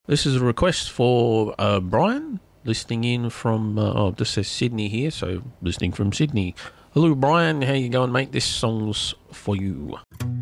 This is a request for Brian, listening in from, this says Sydney here, so listening from Sydney. Hello, Brian. How you going, mate? This song's for you.